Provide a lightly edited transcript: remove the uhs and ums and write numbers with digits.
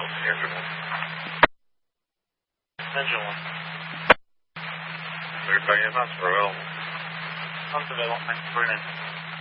Engine 1. Cleared by EMS for L. On development, brilliant.